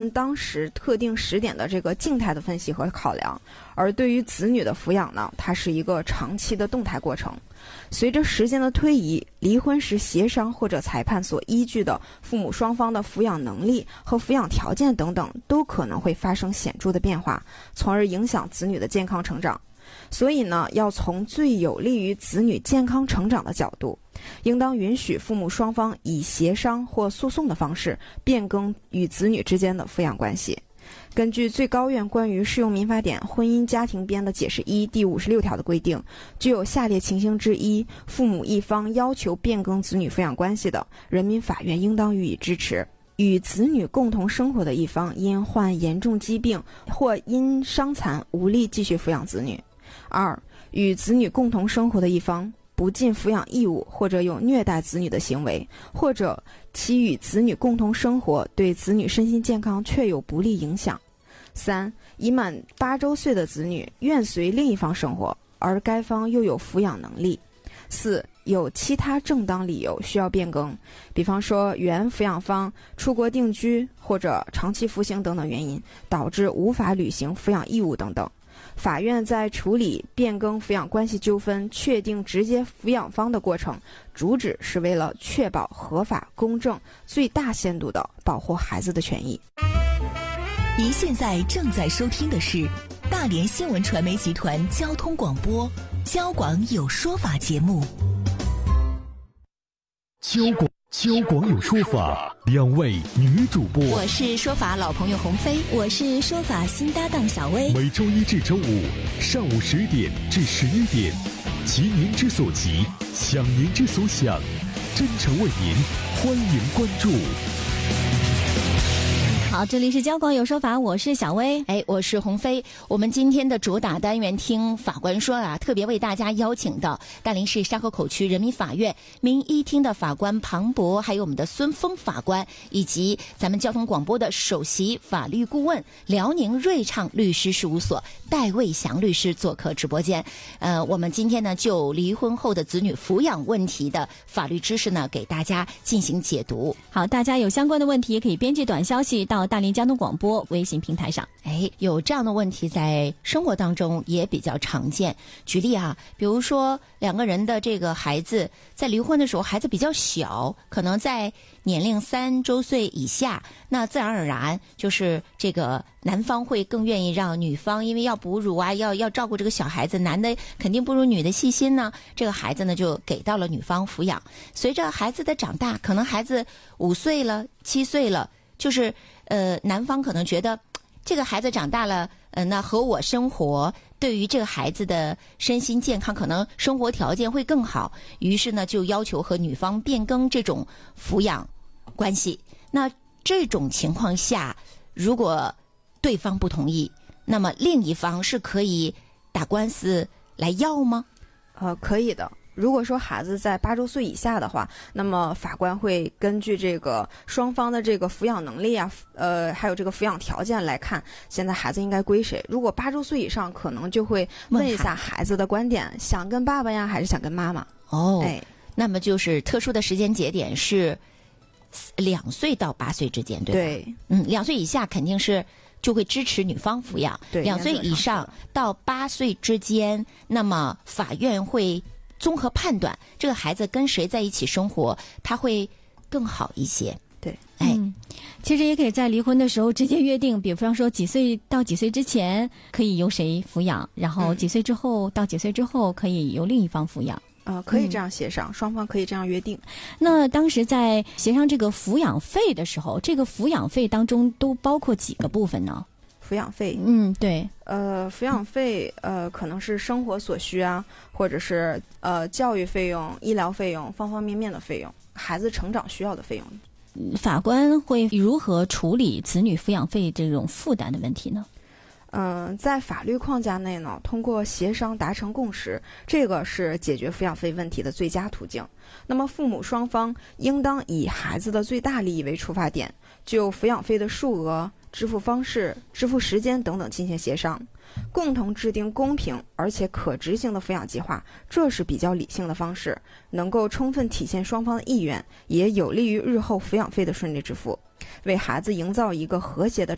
论当时特定时点的这个静态的分析和考量，而对于子女的抚养呢，它是一个长期的动态过程。随着时间的推移，离婚时协商或者裁判所依据的父母双方的抚养能力和抚养条件等等，都可能会发生显著的变化，从而影响子女的健康成长。所以呢，要从最有利于子女健康成长的角度，应当允许父母双方以协商或诉讼的方式变更与子女之间的抚养关系。根据最高院关于适用民法典婚姻家庭编的解释1第56条的规定，具有下列情形之一，父母一方要求变更子女抚养关系的，人民法院应当予以支持。与子女共同生活的一方因患严重疾病或因伤残无力继续抚养子女。2. 与子女共同生活的一方不尽抚养义务，或者有虐待子女的行为，或者其与子女共同生活对子女身心健康确有不利影响。3. 已满8周岁的子女愿随另一方生活，而该方又有抚养能力。4. 有其他正当理由需要变更，比方说原抚养方出国定居或者长期服刑等等原因，导致无法履行抚养义务等等。法院在处理变更抚养关系纠纷、确定直接抚养方的过程，主旨是为了确保合法、公正、最大限度地保护孩子的权益。 您现在正在收听的是大连新闻传媒集团交通广播交广有说法节目。 交广有说法，2位女主播， 我是说法老朋友鸿飞， 我是说法新搭档小薇。 每周一至周五上午10点至11点，急您之所急，想您之所想，真诚为您，欢迎关注。 好，这里是交广有说法，我是小薇， 我是鸿飞。我们今天的主打单元听法官说啊，特别为大家邀请到大连市沙河口区人民法院民一厅的法官庞博，还有我们的孙峰法官，以及咱们交通广播的首席法律顾问辽宁瑞畅律师事务所戴卫祥律师做客直播间。我们今天呢就离婚后的子女抚养问题的法律知识呢给大家进行解读。 好，大家有相关的问题也可以编辑短消息到大连交通广播微信平台上。 有这样的问题在生活当中也比较常见。举例啊，比如说两个人的这个孩子在离婚的时候，孩子比较小，可能在年龄3周岁以下，那自然而然就是这个男方会更愿意让女方，因为要哺乳啊，要照顾这个小孩子，男的肯定不如女的细心呢，这个孩子呢就给到了女方抚养。随着孩子的长大，可能孩子5岁了、7岁了，就是男方可能觉得这个孩子长大了，那和我生活，对于这个孩子的身心健康，可能生活条件会更好，于是呢就要求和女方变更这种抚养关系。那这种情况下，如果对方不同意，那么另一方是可以打官司来要吗？ 可以的。如果说孩子在8周岁以下的话，那么法官会根据这个双方的这个抚养能力啊，还有这个抚养条件来看，现在孩子应该归谁。如果8周岁以上，可能就会问一下孩子的观点，想跟爸爸呀，还是想跟妈妈？ 那么就是特殊的时间节点是2岁到8岁之间，对吧？对，2岁以下肯定是就会支持女方抚养，2岁以上到8岁之间，那么法院会综合判断这个孩子跟谁在一起生活，他会更好一些。 对， 其实也可以在离婚的时候直接约定，比方说几岁到几岁之前可以由谁抚养，然后几岁之后到几岁之后可以由另一方抚养。 可以这样协商，双方可以这样约定。 那当时在协商这个抚养费的时候，这个抚养费当中都包括几个部分呢？ 抚养费， 对， 抚养费，可能是生活所需啊，或者是教育费用、医疗费用，方方面面的费用，孩子成长需要的费用。 法官会如何处理子女抚养费这种负担的问题呢？ 在法律框架内呢，通过协商达成共识，这个是解决抚养费问题的最佳途径。那么父母双方应当以孩子的最大利益为出发点，就抚养费的数额、支付方式、支付时间等等进行协商，共同制定公平而且可执行的抚养计划，这是比较理性的方式，能够充分体现双方的意愿，也有利于日后抚养费的顺利支付，为孩子营造一个和谐的